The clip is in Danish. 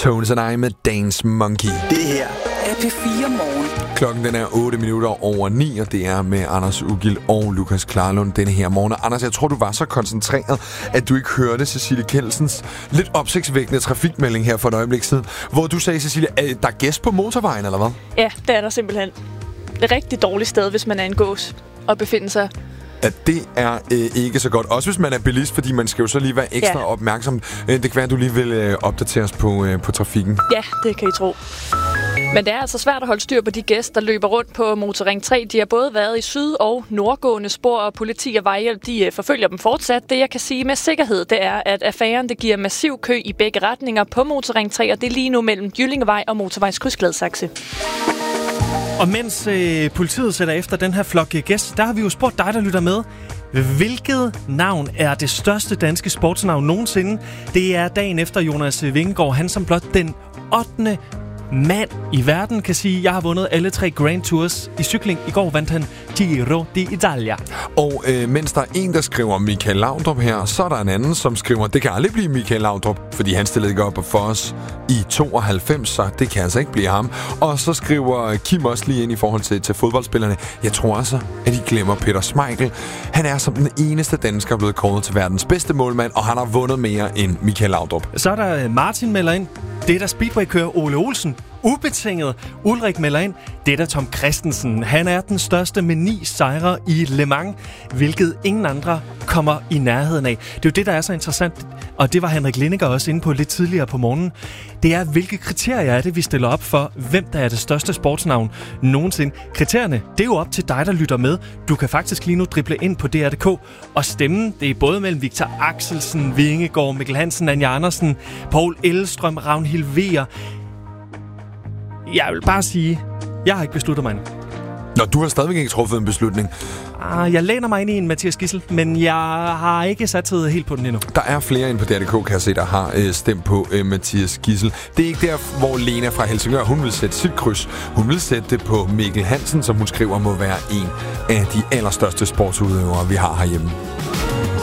Tones and I med Dance Monkey. Det her er P4 Morgen. Klokken den er 8:08 og det er med Anders Ugild og Lukas Klarlund denne her morgen. Og Anders, jeg tror, du var så koncentreret, at du ikke hørte Cecilie Kelsens lidt opsigtsvækkende trafikmelding her for et øjeblik siden, hvor du sagde, Cecilie, der er gæst på motorvejen, eller hvad? Ja, det er der simpelthen. Et rigtig dårligt sted, hvis man er en gås og befinder sig. At det er ikke så godt. Også hvis man er bilist, fordi man skal jo så lige være ekstra opmærksom. Det kan være, at du lige vil opdatere os på trafikken. Ja, det kan I tro. Men det er altså svært at holde styr på de gæster, der løber rundt på Motorring 3. De har både været i syd- og nordgående spor, og politi og vejhjælp, de forfølger dem fortsat. Det, jeg kan sige med sikkerhed, det er, at affæren, det giver massiv kø i begge retninger på Motorring 3, og det er lige nu mellem Jyllingevej og Motorvejskryds Gladsaxe. Og mens politiet sætter efter den her flok gæster, der har vi jo spurgt dig, der lytter med. Hvilket navn er det største danske sportsnavn nogensinde? Det er dagen efter Jonas Vingegaard, han som blot den 8. mand i verden kan sige, jeg har vundet alle 3 Grand Tours i cykling. I går vandt han Giro d'Italia. Og mens der er en, der skriver Michael Laudrup her, så er der en anden, som skriver, det kan aldrig blive Michael Laudrup, fordi han stillede ikke op for os i 92, så det kan altså ikke blive ham. Og så skriver Kim også lige ind i forhold til fodboldspillerne. Jeg tror altså, at de glemmer Peter Schmeichel. Han er som den eneste dansker blevet kåret til verdens bedste målmand, og han har vundet mere end Michael Laudrup. Så er der Martin melder ind. Det er der Speedway-kører Ole Olsen. Ubetinget. Ulrik melder ind. Det er der Tom Christensen. Han er den største med 9 sejre i Le Mans, hvilket ingen andre kommer i nærheden af. Det er jo det, der er så interessant, og det var Henrik Lindinger også inde på lidt tidligere på morgenen. Det er, hvilke kriterier er det, vi stiller op for, hvem der er det største sportsnavn nogensinde. Kriterierne, det er jo op til dig, der lytter med. Du kan faktisk lige nu drible ind på DR.dk og stemme. Det er både mellem Victor Axelsen, Vingegaard, Mikkel Hansen, Anja Andersen, Poul Elstrøm, Ragnhild Wehr. Jeg vil bare sige, jeg har ikke besluttet mig endnu. Nå, du har stadigvæk ikke truffet en beslutning. Jeg læner mig ind i en Mathias Gidsel, men jeg har ikke sat tid helt på den endnu. Der er flere ind på DR.dk, kan jeg se, der har stemt på Mathias Gidsel. Det er ikke der, hvor Lena fra Helsingør, hun vil sætte sit kryds. Hun vil sætte det på Mikkel Hansen, som hun skriver må være en af de allerstørste sportsudøvere, vi har herhjemme.